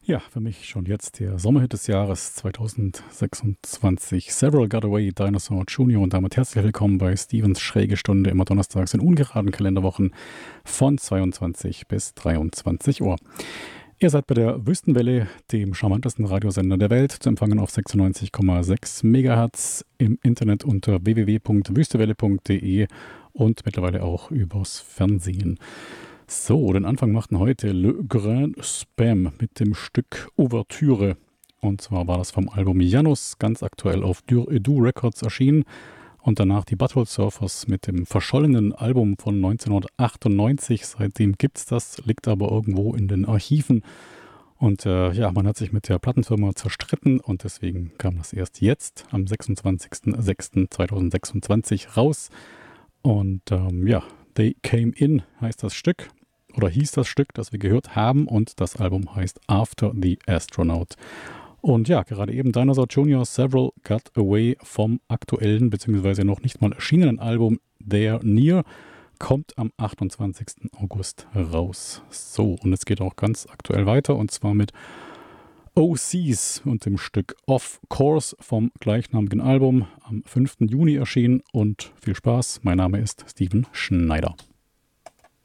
Ja, für mich schon jetzt der Sommerhit des Jahres 2026. Several Got Away, Dinosaur Jr. Und damit herzlich willkommen bei Stevens Schräge Stunde, immer donnerstags in ungeraden Kalenderwochen von 22 bis 23 Uhr. Ihr seid bei der Wüstenwelle, dem charmantesten Radiosender der Welt, zu empfangen auf 96,6 MHz im Internet unter www.wüstewelle.de und mittlerweile auch übers Fernsehen. So, den Anfang machten heute Le Grand Spam mit dem Stück Ouvertüre. Und zwar war das vom Album Janus, ganz aktuell auf Dur et Dur Records erschienen. Und danach die Butthole Surfers mit dem verschollenen Album von 1998. Seitdem gibt's das, liegt aber irgendwo in den Archiven. Und man hat sich mit der Plattenfirma zerstritten und deswegen kam das erst jetzt, am 26.06.2026 raus. Und They Came In heißt das Stück, oder hieß das Stück, das wir gehört haben, und das Album heißt After the Astronaut. Und ja, gerade eben Dinosaur Jr. Several Got Away vom aktuellen, beziehungsweise noch nicht mal erschienenen Album They're Near, kommt am 28. August raus. So, und es geht auch ganz aktuell weiter, und zwar mit OCs und dem Stück Off Course vom gleichnamigen Album, am 5. Juni erschienen. Und viel Spaß, mein Name ist Steven Schneider.